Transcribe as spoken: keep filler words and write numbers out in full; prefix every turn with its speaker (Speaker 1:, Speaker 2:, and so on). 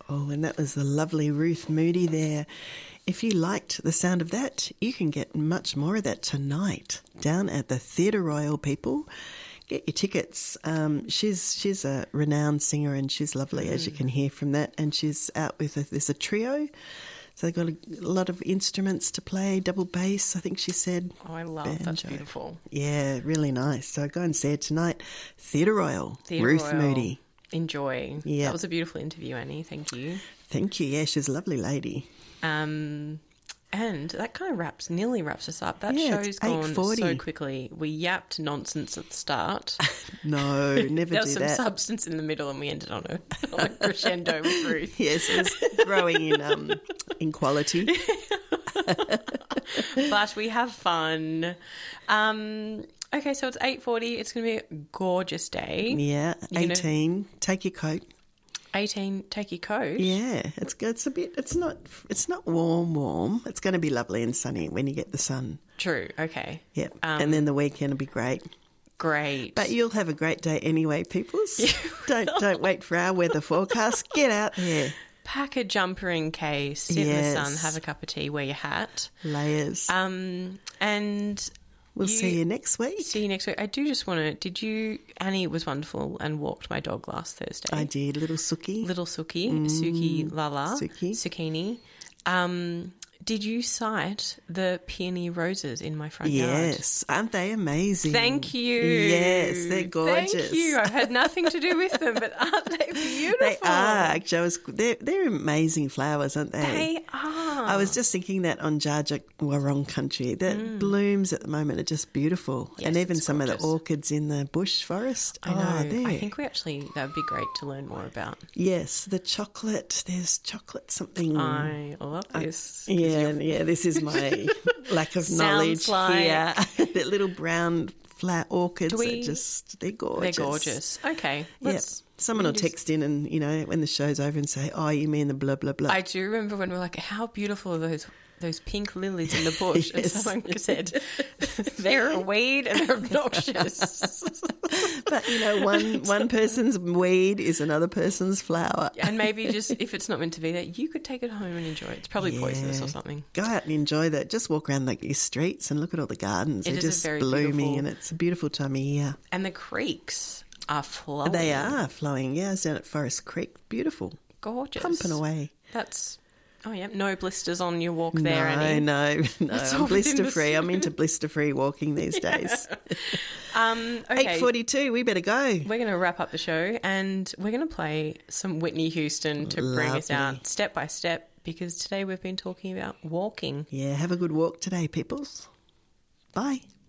Speaker 1: Oh, and that was the lovely Ruth Moody there. If you liked the sound of that, you can get much more of that tonight down at the Theatre Royal, people. Get your tickets. Um, she's she's a renowned singer and she's lovely, mm. as you can hear from that. And she's out with a, there's a trio. So they've got a, a lot of instruments to play, double bass, I think she said.
Speaker 2: Oh, I love
Speaker 1: banjo.
Speaker 2: That's beautiful.
Speaker 1: Yeah, really nice. So go and see it tonight. Theatre Royal,
Speaker 2: Theatre
Speaker 1: Ruth
Speaker 2: Royal.
Speaker 1: Moody.
Speaker 2: Enjoy.
Speaker 1: Yeah.
Speaker 2: That was a beautiful interview, Annie. Thank you.
Speaker 1: Thank you. Yeah, she's a lovely lady.
Speaker 2: Um, and that kind of wraps, nearly wraps us up. That
Speaker 1: Yeah,
Speaker 2: show's
Speaker 1: it's
Speaker 2: gone
Speaker 1: eight forty.
Speaker 2: so quickly. We yapped nonsense at the start.
Speaker 1: No, never
Speaker 2: There
Speaker 1: do
Speaker 2: was some
Speaker 1: that.
Speaker 2: substance in the middle and we ended on a, on a crescendo with Ruth.
Speaker 1: Yes, it was growing in um in quality.
Speaker 2: But we have fun. Um, okay, so it's eight forty. It's going to be a gorgeous day.
Speaker 1: Yeah,
Speaker 2: You're gonna-
Speaker 1: eighteen. Take your coat.
Speaker 2: eighteen, take your coat.
Speaker 1: Yeah, it's good. It's a bit. It's not. It's not warm. Warm. It's going to be lovely and sunny when you get the sun.
Speaker 2: True, okay.
Speaker 1: Yeah,
Speaker 2: Um,
Speaker 1: and then the weekend will be great.
Speaker 2: Great.
Speaker 1: But you'll have a great day anyway, peoples. don't don't wait for our weather forecast. Get out there.
Speaker 2: Pack a jumper in case, sit in the
Speaker 1: Yes.
Speaker 2: sun, have a cup of tea, wear your hat.
Speaker 1: Layers.
Speaker 2: Um, and
Speaker 1: we'll
Speaker 2: you-
Speaker 1: see you next week.
Speaker 2: see you next week. I do just want to, did you, Annie was wonderful and walked my dog last Thursday.
Speaker 1: I did, little Suki.
Speaker 2: Little Suki, Suki Lala,
Speaker 1: Suki.
Speaker 2: Zucchini. Um, did you sight the peony roses in my front yard?
Speaker 1: Yes, aren't they amazing?
Speaker 2: Thank you.
Speaker 1: Yes, they're gorgeous.
Speaker 2: Thank you. I've had nothing to do with them, but aren't they beautiful?
Speaker 1: They are. Actually, I was, they're, they're amazing flowers, aren't they?
Speaker 2: They are.
Speaker 1: I was just thinking that on Jarjak Warong country, that blooms at the moment are just beautiful.
Speaker 2: Yes,
Speaker 1: and even
Speaker 2: it's
Speaker 1: some of
Speaker 2: gorgeous.
Speaker 1: the orchids in the bush forest.
Speaker 2: I know.
Speaker 1: Oh, they're-
Speaker 2: I think we actually, that would be great to learn more about.
Speaker 1: Yes, the chocolate, there's chocolate something.
Speaker 2: I love this.
Speaker 1: yeah, yeah, this is my lack of
Speaker 2: Sounds
Speaker 1: knowledge
Speaker 2: like-
Speaker 1: here. The little brown flat orchids
Speaker 2: Do we-
Speaker 1: are just, they're gorgeous.
Speaker 2: They're gorgeous. Okay.
Speaker 1: Yep.
Speaker 2: Let's,
Speaker 1: Someone
Speaker 2: we
Speaker 1: will
Speaker 2: just-
Speaker 1: text in and, you know, when the show's over and say, oh, you mean the blah, blah, blah.
Speaker 2: I do remember when we were like, how beautiful are those those pink lilies in the bush? And
Speaker 1: Yes.
Speaker 2: someone said, they're a weed and they're obnoxious.
Speaker 1: But, you know, one one person's weed is another person's flower.
Speaker 2: And maybe just, if it's not meant to be there, you could take it home and enjoy it. It's probably poisonous
Speaker 1: Yeah.
Speaker 2: or something.
Speaker 1: Go out and enjoy that. Just walk around like your streets and look at all the gardens.
Speaker 2: It
Speaker 1: They're
Speaker 2: is a
Speaker 1: just
Speaker 2: very
Speaker 1: blooming
Speaker 2: beautiful-
Speaker 1: and it's a beautiful time of year.
Speaker 2: And the creeks are flowing.
Speaker 1: They are flowing. Yeah, I was down at Forest Creek. Beautiful.
Speaker 2: Gorgeous.
Speaker 1: Pumping away.
Speaker 2: That's, oh yeah, no blisters on your walk there,
Speaker 1: no,
Speaker 2: Annie.
Speaker 1: no, no.
Speaker 2: That's
Speaker 1: I'm
Speaker 2: all within the
Speaker 1: blister free. I'm into blister free walking these days.
Speaker 2: Um, okay.
Speaker 1: eight forty-two, we better go.
Speaker 2: We're going to wrap up the show and we're going to play some Whitney Houston to bring us
Speaker 1: Lovely.
Speaker 2: out step by step, because today we've been talking about walking.
Speaker 1: Yeah, have a good walk today, peoples. Bye.